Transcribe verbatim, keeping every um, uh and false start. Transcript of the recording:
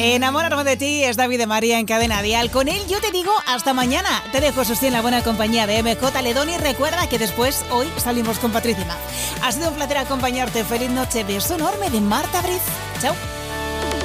Enamorarme de ti es David de María en Cadena Dial. Con él yo te digo hasta mañana. Te dejo, eso sí, en la buena compañía de M J Ledoni. Recuerda que después, hoy, salimos con Patricia. Ha sido un placer acompañarte. Feliz noche. Beso enorme de Marta Briz. Chao.